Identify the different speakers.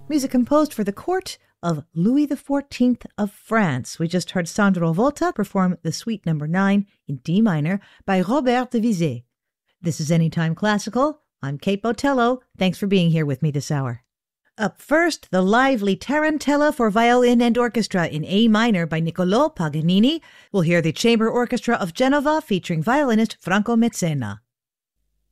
Speaker 1: Music composed for the court of Louis XIV of France. We just heard Sandro Volta perform the Suite No. 9 in D minor by Robert de Vizet. This is Anytime Classical. I'm Kate Botello. Thanks for being here with me this hour. Up first, the lively Tarantella for violin and orchestra in A minor by Niccolò Paganini. We'll hear the Chamber Orchestra of Genova featuring violinist Franco Mezzena.